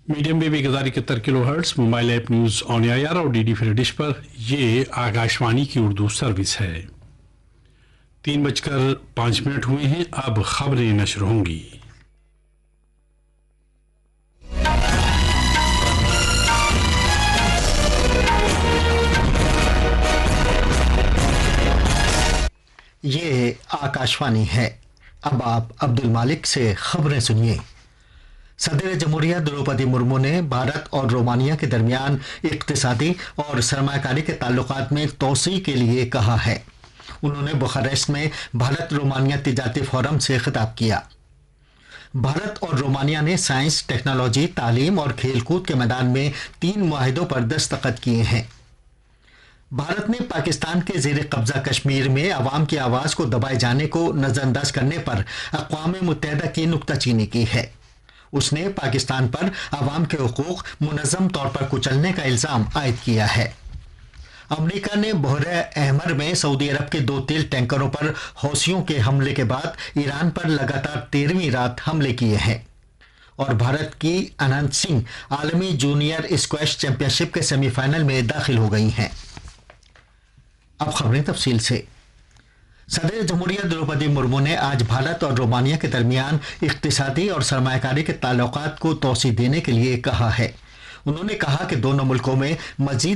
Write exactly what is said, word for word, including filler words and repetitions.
Medium wave एक हजार इकहत्तर kilo hertz, mobile app news on AIR और डीडी फ्री डिश पर ये आकाशवाणी की उर्दू सर्विस है। तीन बजकर पाँच मिनट हुए हैं। अब खबरें नशर होंगी। ये आकाशवाणी है। अब आप अब्दुल मालिक से खबरें सुनिए। सदर जमहूरिया द्रौपदी मुर्मू ने भारत और रोमानिया के दरमियान इक्तिसादी और सरमाकारी के ताल्लुकात में तोसी के लिए कहा है। उन्होंने बुखारेस्ट में भारत रोमानिया तिजारती फोरम से खिताब किया। भारत और रोमानिया ने साइंस, टेक्नोलॉजी, तालीम और खेलकूद के मैदान में तीन मुआहिदों पर दस्तखत किए हैं। भारत ने पाकिस्तान के ज़ेर कब्जा कश्मीर में अवाम की आवाज़ को दबाए जाने को नज़रअंदाज करने पर अक़वाम मुत्तहिदा की नुक्ताचीनी की है। उसने पाकिस्तान पर अवाम के हुकूक मुनज़्ज़म तौर पर कुचलने का इल्ज़ाम आयद किया है। अमरीका ने बहरे अहमर में सऊदी अरब के दो तेल टैंकरों पर हौसियों के हमले के बाद ईरान पर लगातार तेरहवीं रात हमले किए हैं। और भारत की अनंत सिंह आलमी जूनियर स्क्वैश चैंपियनशिप के सेमीफाइनल में दाखिल हो गई हैं। अब खबरें तफसील से। सदर जमहूरिया द्रौपदी मुर्मू ने आज भारत और रोमानिया के दरमियान इक्तिसादी और सरमाकारी के ताल्लुकात को तोसी देने के लिए कहा है। उन्होंने कहा कि दोनों मुल्कों में मजीद